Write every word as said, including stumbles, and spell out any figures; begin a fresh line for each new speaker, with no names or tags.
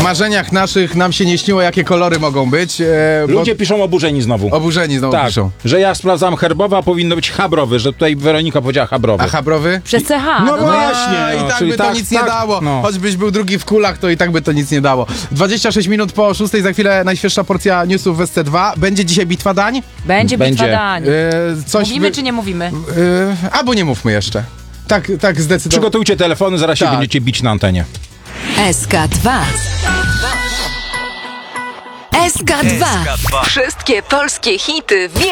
W marzeniach naszych nam się nie śniło, jakie kolory mogą być. E,
Ludzie piszą oburzeni znowu.
Oburzeni znowu
tak,
piszą.
że ja sprawdzam herbowy, a powinno być habrowy, że tutaj Weronika powiedziała habrowy.
A habrowy?
Przez C H.
No
No,
właśnie.
A,
no,
I tak
czyli
by to
tak,
nic
tak,
nie dało.
no.
Choćbyś był drugi w kulach, to i tak by to nic nie dało. dwadzieścia sześć minut po szóstej, za chwilę najświeższa porcja newsów w S C dwa. Będzie dzisiaj bitwa dań?
Będzie bitwa
Będzie.
dań.
E, coś
Mówimy
wy-
czy nie mówimy?
E, albo nie mówmy jeszcze. Tak, tak zdecydowanie.
Przygotujcie telefony, zaraz się
Tak.
będziecie bić na antenie.
S K dwa. S K dwa. Wszystkie polskie hity w